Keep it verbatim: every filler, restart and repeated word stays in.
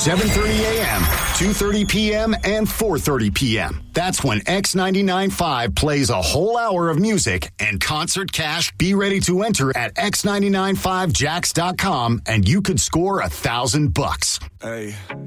seven thirty a.m., two thirty p.m., and four thirty p.m. That's when X ninety-nine point five plays a whole hour of music and concert cash. Be ready to enter at x nine nine five jacks dot com, and you could score a thousand bucks. Hey.